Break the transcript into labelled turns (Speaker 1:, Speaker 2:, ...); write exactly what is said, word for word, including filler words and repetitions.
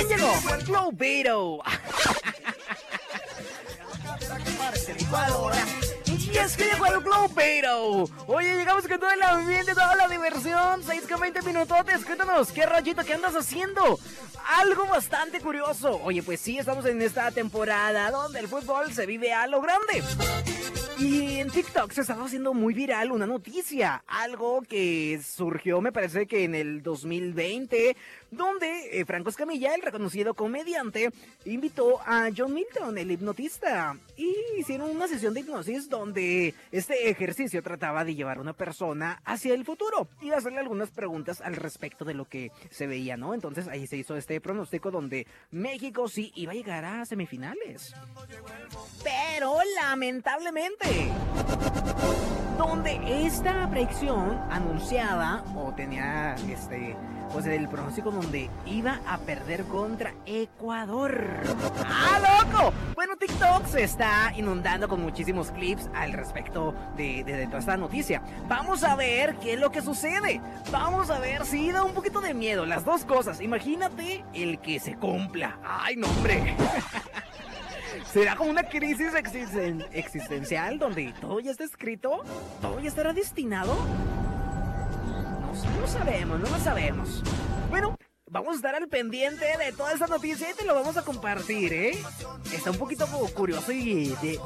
Speaker 1: Llegó Globito. Y es que llegó el Globito. Oye, llegamos con todo el ambiente, toda la diversión. seis con veinte minutotes. Cuéntanos, ¿qué rayito que andas haciendo? Algo bastante curioso. Oye, pues sí, estamos en esta temporada donde el fútbol se vive a lo grande. Y en TikTok se estaba haciendo muy viral una noticia, algo que surgió me parece que en el dos mil veinte, donde eh, Franco Escamilla, el reconocido comediante, invitó a John Milton, el hipnotista, y hicieron una sesión de hipnosis donde este ejercicio trataba de llevar a una persona hacia el futuro y hacerle algunas preguntas al respecto de lo que se veía, ¿no? Entonces ahí se hizo este pronóstico donde México sí iba a llegar a semifinales. Pero lamentablemente, donde esta predicción anunciada o tenía este pues el pronóstico donde iba a perder contra Ecuador. ¡Ah, loco! Bueno, TikTok se está inundando con muchísimos clips al respecto de, de, de toda esta noticia. Vamos a ver qué es lo que sucede. Vamos a ver si da un poquito de miedo las dos cosas. Imagínate el que se cumpla. ¡Ay, no, hombre! ¿Será como una crisis existen- existencial donde todo ya está escrito? ¿Todo ya estará destinado? No, no lo sabemos, no lo sabemos. Bueno, vamos a estar al pendiente de toda esta noticia y te lo vamos a compartir, ¿eh? Está un poquito curioso y de,